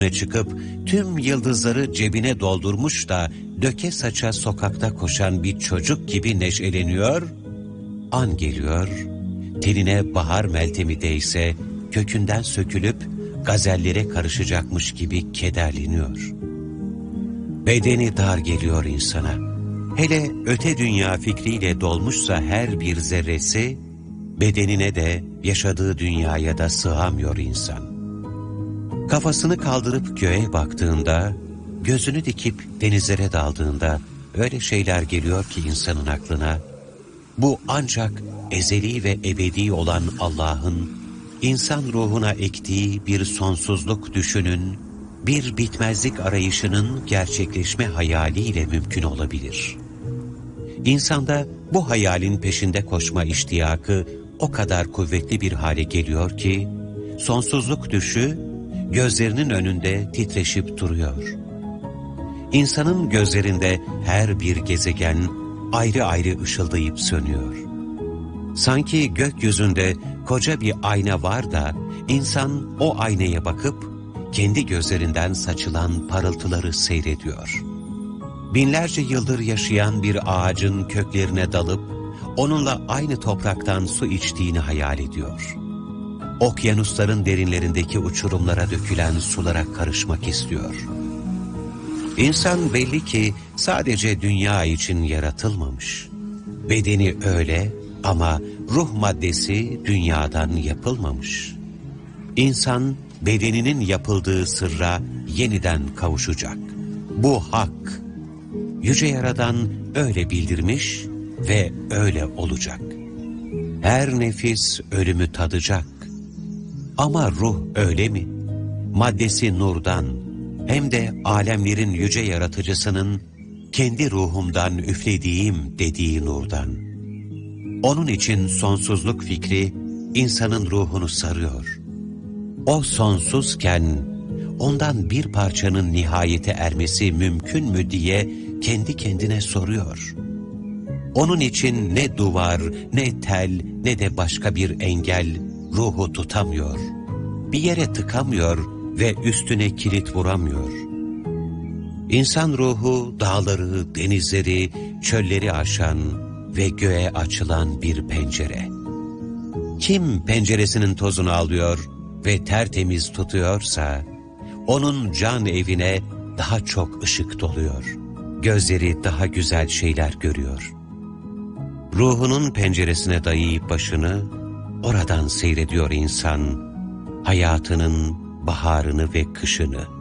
çıkıp tüm yıldızları cebine doldurmuş da döke saça sokakta koşan bir çocuk gibi neşeleniyor, an geliyor, tenine bahar meltemi değse kökünden sökülüp gazellere karışacakmış gibi kederleniyor. Bedeni dar geliyor insana. Hele öte dünya fikriyle dolmuşsa her bir zerresi, bedenine de yaşadığı dünyaya da sığamıyor insan. Kafasını kaldırıp göğe baktığında, gözünü dikip denizlere daldığında öyle şeyler geliyor ki insanın aklına. Bu ancak ezeli ve ebedi olan Allah'ın insan ruhuna ektiği bir sonsuzluk düşünün, bir bitmezlik arayışının gerçekleşme hayaliyle mümkün olabilir. İnsanda bu hayalin peşinde koşma iştiyakı o kadar kuvvetli bir hale geliyor ki, sonsuzluk düşü gözlerinin önünde titreşip duruyor. İnsanın gözlerinde her bir gezegen ayrı ayrı ışıldayıp sönüyor. Sanki gökyüzünde koca bir ayna var da insan o aynaya bakıp kendi gözlerinden saçılan parıltıları seyrediyor. Binlerce yıldır yaşayan bir ağacın köklerine dalıp onunla aynı topraktan su içtiğini hayal ediyor. Okyanusların derinlerindeki uçurumlara dökülen sulara karışmak istiyor. İnsan belli ki sadece dünya için yaratılmamış. Bedeni öyle ama ruh maddesi dünyadan yapılmamış. İnsan bedeninin yapıldığı sırra yeniden kavuşacak. Bu hak. Yüce Yaradan öyle bildirmiş ve öyle olacak. Her nefis ölümü tadacak. Ama ruh öyle mi? Maddesi nurdan, hem de alemlerin yüce yaratıcısının kendi ruhumdan üflediğim dediği nurdan. Onun için sonsuzluk fikri insanın ruhunu sarıyor. O sonsuzken ondan bir parçanın nihayete ermesi mümkün mü diye kendi kendine soruyor. Onun için ne duvar, ne tel, ne de başka bir engel ruhu tutamıyor. Bir yere tıkamıyor ve üstüne kilit vuramıyor. İnsan ruhu dağları, denizleri, çölleri aşan ve göğe açılan bir pencere. Kim penceresinin tozunu alıyor ve tertemiz tutuyorsa, onun can evine daha çok ışık doluyor. Gözleri daha güzel şeyler görüyor. Ruhunun penceresine dayayıp başını, oradan seyrediyor insan, hayatının baharını ve kışını.